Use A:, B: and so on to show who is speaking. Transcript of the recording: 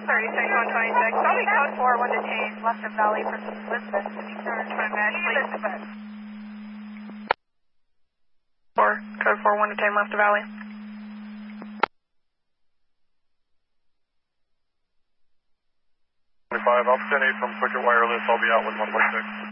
A: 36-126. Probably code 4 wanted to change left of Valley for Lisbon to be turned to match Lisbon. 4, code 4 wanted to change left of Valley.
B: 25, I'll 10-8 from Quicket Wireless. I'll be out with 116.